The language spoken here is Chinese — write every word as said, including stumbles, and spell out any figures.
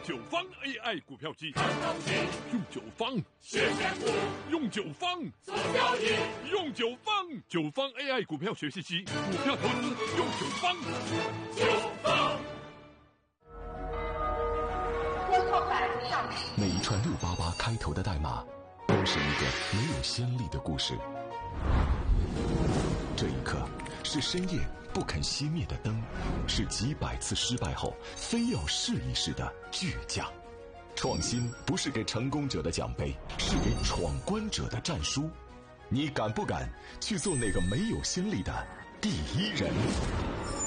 九方 A I 股票机， 用九方学选股， 用九方做交易， 用九方九方 A I 股票学习机，股票投资用九方。 九方。 科创板上市。 每一串六八八开头的代码，都是一个没有先例的故事。这一刻，是深夜不肯熄灭的灯，是几百次失败后非要试一试的倔强。创新不是给成功者的奖杯，是给闯关者的战书。你敢不敢去做那个没有先例的第一人？